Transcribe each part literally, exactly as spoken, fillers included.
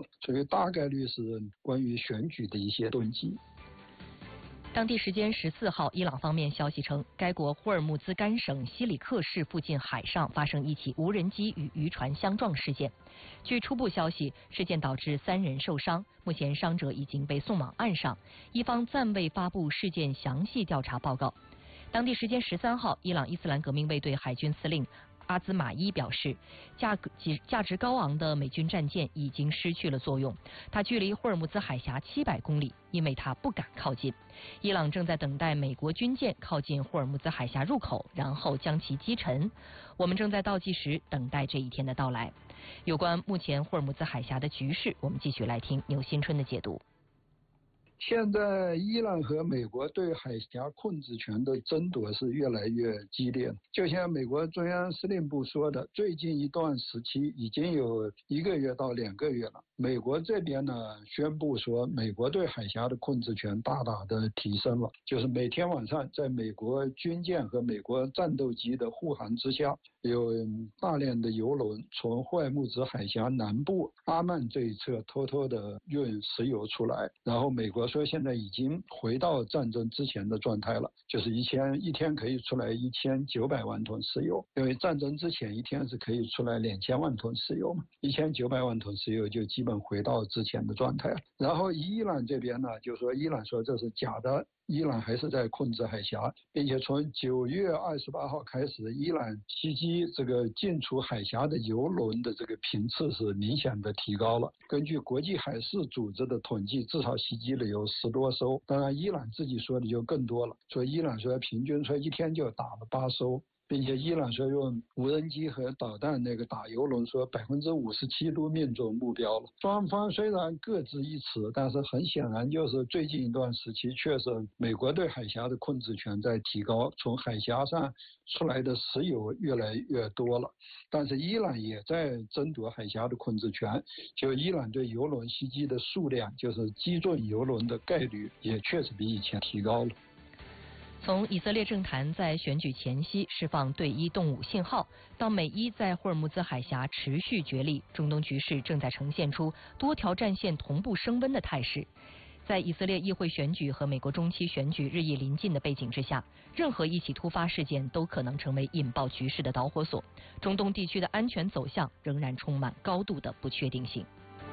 了，所以大概率是关于选举的一些动机。 当地时间十四号，伊朗方面消息称，该国霍尔木兹干省西里克市附近海上发生一起无人机与渔船相撞事件。据初步消息，事件导致三人受伤，目前伤者已经被送往岸上，伊方暂未发布事件详细调查报告。当地时间十三号，伊朗伊斯兰革命卫队海军司令阿兹马伊表示，价格价值高昂的美军战舰已经失去了作用，它距离霍尔木兹海峡七百公里，因为它不敢靠近。伊朗正在等待美国军舰靠近霍尔木兹海峡入口，然后将其击沉。我们正在倒计时，等待这一天的到来。有关目前霍尔木兹海峡的局势，我们继续来听牛新春的解读。 现在伊朗和美国对海峡控制权的争夺是越来越激烈，就像美国中央司令部说的，最近一段时期已经有一个月到两个月了。美国这边呢宣布说，美国对海峡的控制权大大的提升了，就是每天晚上在美国军舰和美国战斗机的护航之下，有大量的油轮从霍尔木兹海峡南部阿曼这一侧偷偷的运石油出来，然后美国说现在已经回到战争之前的状态了，就是一千一天可以出来一千九百万吨石油，因为战争之前一天是可以出来两千万吨石油嘛，一千九百万吨石油就基本回到之前的状态了。然后伊朗这边呢，就说伊朗说这是假的。伊朗还是在控制海峡，并且从九月二十八号开始，伊朗袭击这个进出海峡的油轮的这个频次是明显的提高了。根据国际海事组织的统计，至少袭击了有十多艘，当然伊朗自己说的就更多了，说伊朗说平均说一天就打了八艘。并且伊朗说用无人机和导弹那个打油轮，说百分之五十七都命中目标了。双方虽然各执一词，但是很显然就是最近一段时期确实美国对海峡的控制权在提高，从海峡上出来的石油越来越多了。但是伊朗也在争夺海峡的控制权，就伊朗对油轮袭击的数量，就是击中油轮的概率也确实比以前提高了。 从以色列政坛在选举前夕释放对伊动武信号，到美伊在霍尔木兹海峡持续角力，中东局势正在呈现出多条战线同步升温的态势。在以色列议会选举和美国中期选举日益临近的背景之下，任何一起突发事件都可能成为引爆局势的导火索。中东地区的安全走向仍然充满高度的不确定性。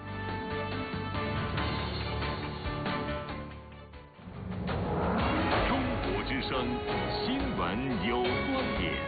之声新闻有观点。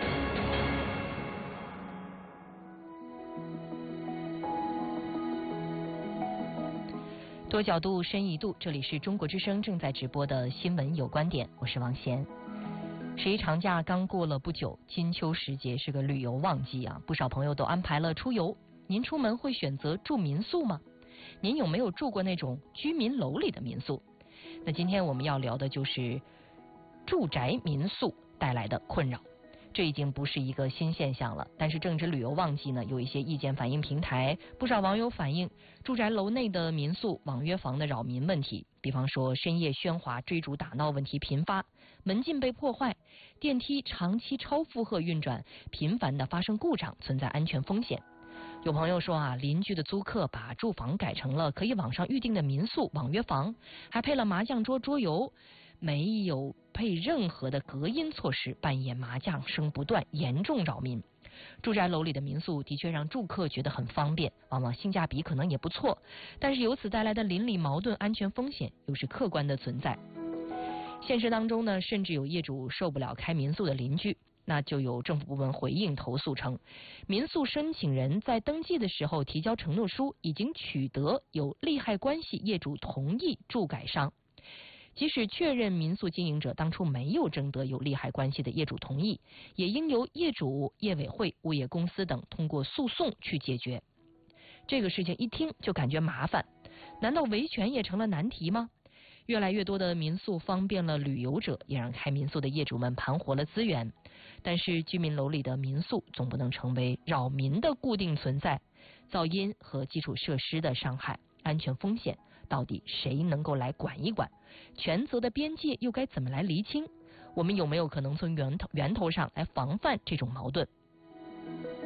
多角度深一度，这里是中国之声正在直播的新闻有观点，我是王贤。十一长假刚过了不久，金秋时节是个旅游旺季啊，不少朋友都安排了出游。您出门会选择住民宿吗？您有没有住过那种居民楼里的民宿？那今天我们要聊的就是住宅民宿带来的困扰。这已经不是一个新现象了，但是正值旅游旺季呢，有一些意见反映平台，不少网友反映住宅楼内的民宿网约房的扰民问题，比方说深夜喧哗、追逐打闹问题频发，门禁被破坏，电梯长期超负荷运转，频繁的发生故障，存在安全风险。有朋友说啊，邻居的租客把住房改成了可以网上预订的民宿网约房，还配了麻将桌桌游，没有配任何的隔音措施，半夜麻将声不断，严重扰民。住宅楼里的民宿的确让住客觉得很方便，往往性价比可能也不错，但是由此带来的邻里矛盾、安全风险又是客观的存在。现实当中呢，甚至有业主受不了开民宿的邻居，那就有政府部门回应投诉称，民宿申请人在登记的时候提交承诺书，已经取得有利害关系业主同意住改商。即使确认民宿经营者当初没有征得有利害关系的业主同意，也应由业主、业委会、物业公司等通过诉讼去解决。这个事情一听就感觉麻烦，难道维权也成了难题吗？越来越多的民宿方便了旅游者，也让开民宿的业主们盘活了资源。但是居民楼里的民宿总不能成为扰民的固定存在，噪音和基础设施的伤害、安全风险到底谁能够来管一管？权责的边界又该怎么来厘清？我们有没有可能从源头源头上来防范这种矛盾？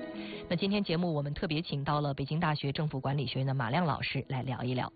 那今天节目我们特别请到了北京大学政府管理学院的马亮老师来聊一聊。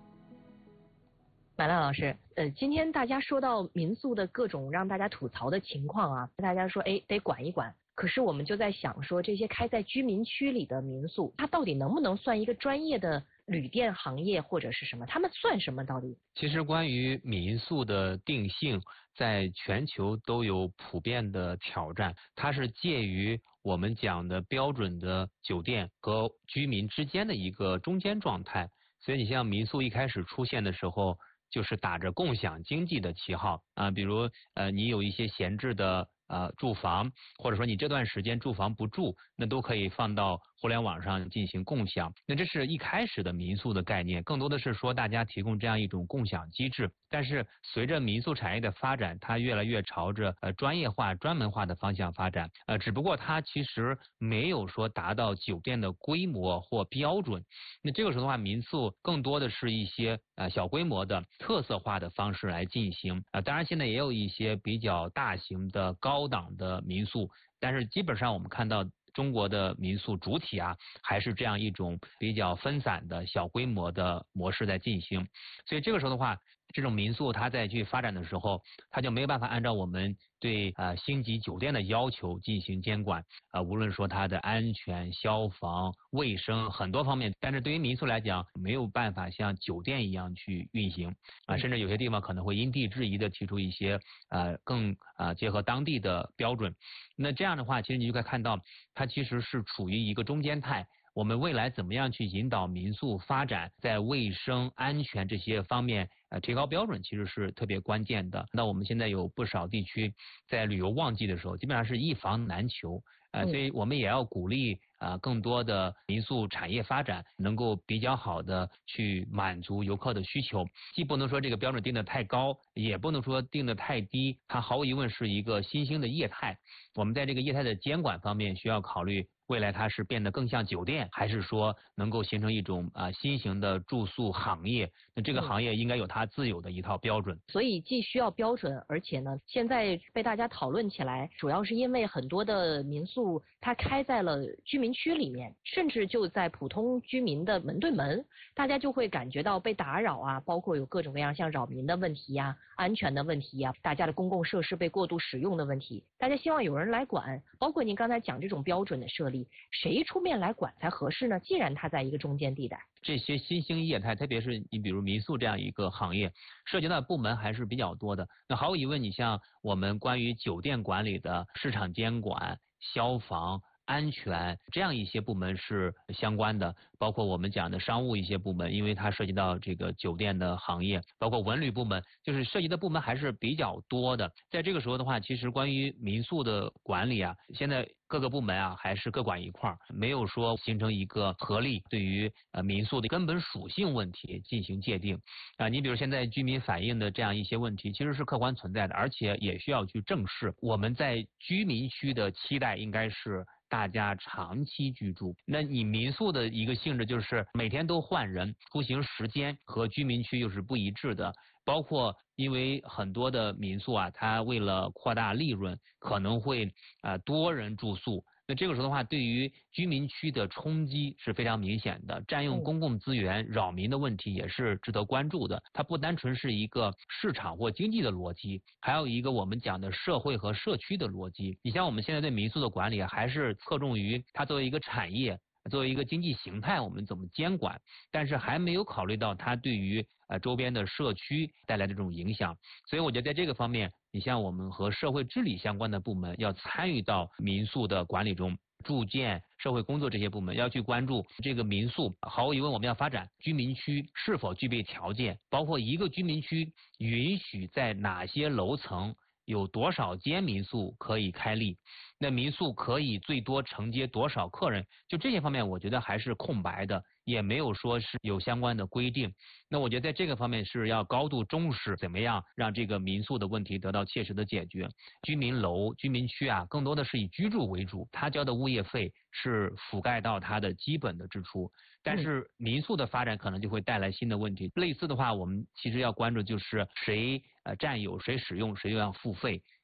马亮老师，呃，今天大家说到民宿的各种让大家吐槽的情况啊，大家说哎得管一管，可是我们就在想说，这些开在居民区里的民宿，它到底能不能算一个专业的旅店行业或者是什么？他们算什么到底？ 其实关于民宿的定性，在全球都有普遍的挑战，它是介于我们讲的标准的酒店和居民之间的一个中间状态。所以你像民宿一开始出现的时候，就是打着共享经济的旗号啊，比如呃你有一些闲置的呃住房，或者说你这段时间住房不住，那都可以放到互联网上进行共享。那这是一开始的民宿的概念，更多的是说大家提供这样一种共享机制。但是随着民宿产业的发展，它越来越朝着呃专业化、专门化的方向发展。呃，只不过它其实没有说达到酒店的规模或标准。那这个时候的话，民宿更多的是一些呃小规模的特色化的方式来进行。啊、呃，当然现在也有一些比较大型的高档的民宿，但是基本上我们看到中国的民宿主体啊，还是这样一种比较分散的小规模的模式在进行。所以这个时候的话，这种民宿它在去发展的时候，它就没有办法按照我们对呃星级酒店的要求进行监管啊、呃，无论说它的安全、消防、卫生很多方面，但是对于民宿来讲，没有办法像酒店一样去运行啊、呃，甚至有些地方可能会因地制宜的提出一些呃更呃结合当地的标准。那这样的话，其实你就可以看到，它其实是处于一个中间态。我们未来怎么样去引导民宿发展，在卫生安全这些方面呃提高标准，其实是特别关键的。那我们现在有不少地区在旅游旺季的时候，基本上是一房难求，呃，所以我们也要鼓励啊、呃、更多的民宿产业发展，能够比较好的去满足游客的需求。既不能说这个标准定得太高，也不能说定得太低，它毫无疑问是一个新兴的业态。我们在这个业态的监管方面需要考虑，未来它是变得更像酒店，还是说能够形成一种啊、呃、新型的住宿行业？那这个行业应该有它自有的一套标准。 所以既需要标准，而且呢，现在被大家讨论起来，主要是因为很多的民宿它开在了居民区里面，甚至就在普通居民的门对门，大家就会感觉到被打扰啊，包括有各种各样像扰民的问题呀、安全的问题呀、大家的公共设施被过度使用的问题，大家希望有人来管。包括您刚才讲这种标准的设立，谁出面来管才合适呢？既然它在一个中间地带， 这些新兴业态，特别是你比如民宿这样一个行业，涉及到的部门还是比较多的。那毫无疑问，你像我们关于酒店管理的市场监管、消防、安全这样一些部门是相关的，包括我们讲的商务一些部门，因为它涉及到这个酒店的行业，包括文旅部门，就是涉及的部门还是比较多的。在这个时候的话，其实关于民宿的管理啊，现在各个部门啊还是各管一块儿，没有说形成一个合力对于呃民宿的根本属性问题进行界定啊、呃。你比如现在居民反映的这样一些问题，其实是客观存在的，而且也需要去正视。我们在居民区的期待应该是大家长期居住，那你民宿的一个性质就是每天都换人，出行时间和居民区又是不一致的，包括因为很多的民宿啊，它为了扩大利润，可能会啊、呃、多人住宿。那这个时候的话，对于居民区的冲击是非常明显的，占用公共资源、扰民的问题也是值得关注的。它不单纯是一个市场或经济的逻辑，还有一个我们讲的社会和社区的逻辑。你像我们现在对民宿的管理，还是侧重于它作为一个产业，作为一个经济形态，我们怎么监管，但是还没有考虑到它对于呃周边的社区带来的这种影响。所以我觉得在这个方面，你像我们和社会治理相关的部门要参与到民宿的管理中，住建、社会工作这些部门要去关注这个民宿。毫无疑问，我们要发展居民区是否具备条件，包括一个居民区允许在哪些楼层有多少间民宿可以开立，那民宿可以最多承接多少客人，就这些方面我觉得还是空白的，也没有说是有相关的规定。那我觉得在这个方面是要高度重视，怎么样让这个民宿的问题得到切实的解决。居民楼、居民区啊，更多的是以居住为主，他交的物业费是覆盖到他的基本的支出，但是民宿的发展可能就会带来新的问题。类似的话，我们其实要关注就是谁呃占有、谁使用、谁又要付费。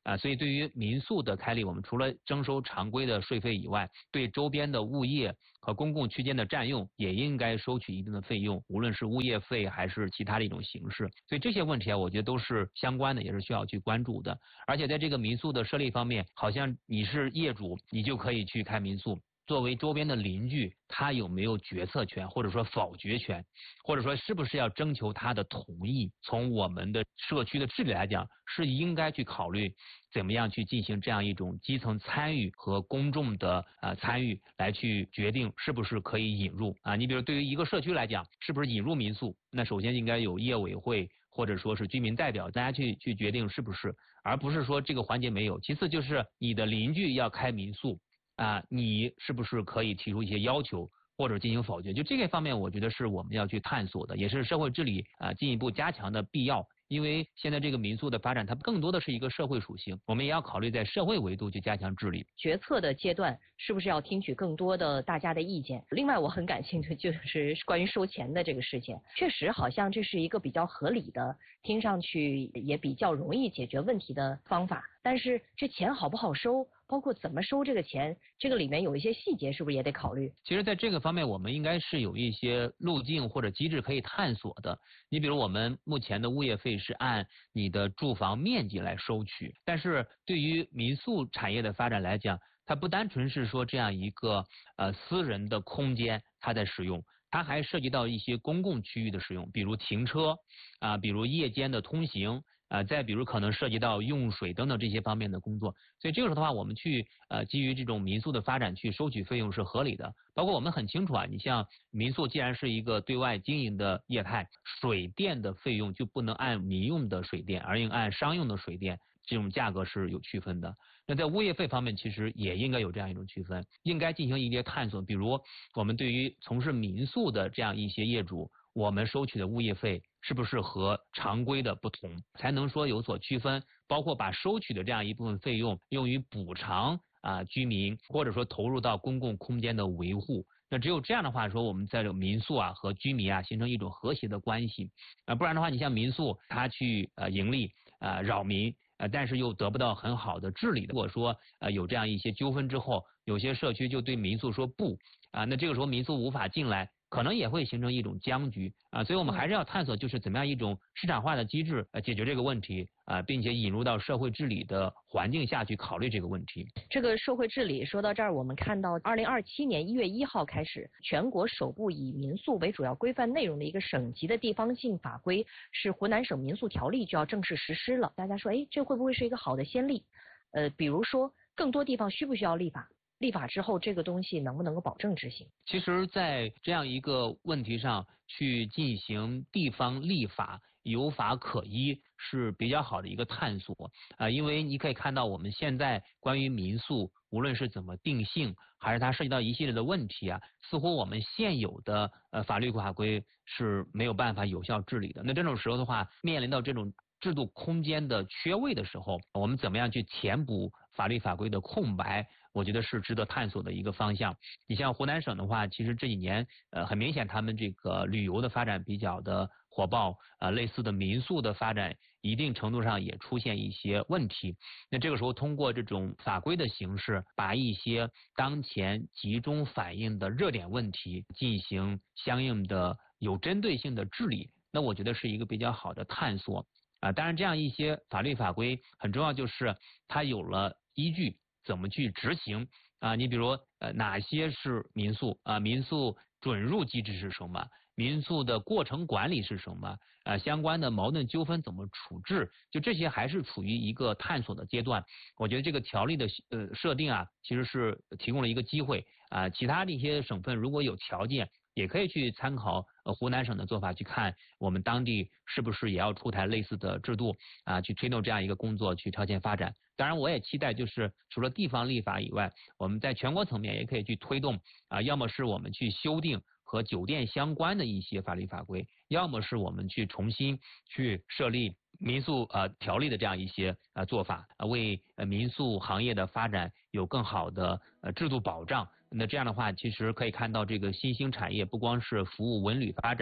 啊，所以对于民宿的开立，我们除了征收常规的税费以外，对周边的物业和公共区间的占用也应该收取一定的费用，无论是物业费还是其他的一种形式。所以这些问题啊，我觉得都是相关的，也是需要去关注的。而且在这个民宿的设立方面，好像你是业主，你就可以去开民宿。作为周边的邻居，他有没有决策权，或者说否决权，或者说是不是要征求他的同意？从我们的社区的治理来讲，是应该去考虑怎么样去进行这样一种基层参与和公众的呃参与，来去决定是不是可以引入啊。你比如对于一个社区来讲，是不是引入民宿？那首先应该有业委会或者说是居民代表，大家去去决定是不是，而不是说这个环节没有。其次就是你的邻居要开民宿。啊，你是不是可以提出一些要求或者进行否决？就这个方面，我觉得是我们要去探索的，也是社会治理啊进一步加强的必要。因为现在这个民宿的发展，它更多的是一个社会属性，我们也要考虑在社会维度去加强治理。 决策的阶段是不是要听取更多的大家的意见？另外，我很感兴趣就是关于收钱的这个事情，确实好像这是一个比较合理的，听上去也比较容易解决问题的方法。但是这钱好不好收，包括怎么收这个钱，这个里面有一些细节，是不是也得考虑？ 其实在这个方面，我们应该是有一些路径或者机制可以探索的。你比如我们目前的物业费是按你的住房面积来收取，但是对于民宿产业的发展来讲，它不单纯是说这样一个呃私人的空间它在使用，它还涉及到一些公共区域的使用，比如停车啊，比如夜间的通行。啊，再比如可能涉及到用水等等这些方面的工作，所以这个时候的话，我们去呃基于这种民宿的发展去收取费用是合理的。包括我们很清楚啊，你像民宿既然是一个对外经营的业态，水电的费用就不能按民用的水电，而应按商用的水电，这种价格是有区分的。那在物业费方面，其实也应该有这样一种区分，应该进行一些探索。比如我们对于从事民宿的这样一些业主，我们收取的物业费是不是和常规的不同，才能说有所区分，包括把收取的这样一部分费用用于补偿啊居民，或者说投入到公共空间的维护。那只有这样的话说，我们在这个民宿啊和居民啊形成一种和谐的关系啊，不然的话，你像民宿它去呃盈利啊扰民。呃，但是又得不到很好的治理。如果说呃有这样一些纠纷之后，有些社区就对民宿说不啊，那这个时候民宿无法进来，可能也会形成一种僵局啊。所以我们还是要探索，就是怎么样一种市场化的机制呃解决这个问题啊，并且引入到社会治理的环境下去考虑这个问题。 这个社会治理说到这儿，我们看到二零二七年一月一号开始，全国首部以民宿为主要规范内容的一个省级的地方性法规是湖南省民宿条例就要正式实施了。大家说，哎，这会不会是一个好的先例？呃，比如说更多地方需不需要立法？立法之后，这个东西能不能够保证执行？ 其实，在这样一个问题上去进行地方立法，有法可依是比较好的一个探索啊、呃，因为你可以看到我们现在关于民宿，无论是怎么定性，还是它涉及到一系列的问题啊，似乎我们现有的呃法律法规是没有办法有效治理的。那这种时候的话，面临到这种制度空间的缺位的时候，我们怎么样去填补法律法规的空白？我觉得是值得探索的一个方向。你像湖南省的话，其实这几年呃很明显，他们这个旅游的发展比较的火爆，呃类似的民宿的发展一定程度上也出现一些问题。那这个时候通过这种法规的形式，把一些当前集中反映的热点问题进行相应的有针对性的治理，那我觉得是一个比较好的探索。啊，当然这样一些法律法规很重要，就是它有了依据，怎么去执行啊？你比如呃哪些是民宿啊？民宿准入机制是什么？民宿的过程管理是什么？啊，相关的矛盾纠纷怎么处置？就这些还是处于一个探索的阶段。我觉得这个条例的呃设定啊，其实是提供了一个机会啊。其他的一些省份如果有条件，也可以去参考呃湖南省的做法，去看我们当地是不是也要出台类似的制度啊，去推动这样一个工作，去超前发展。当然，我也期待就是除了地方立法以外，我们在全国层面也可以去推动啊，要么是我们去修订和酒店相关的一些法律法规，要么是我们去重新去设立民宿呃条例的这样一些呃做法，呃为呃民宿行业的发展有更好的呃制度保障。那这样的话，其实可以看到这个新兴产业不光是服务文旅发展、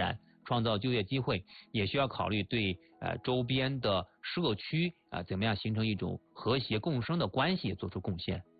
创造就业机会，也需要考虑对呃周边的社区啊、呃、怎么样形成一种和谐共生的关系做出贡献。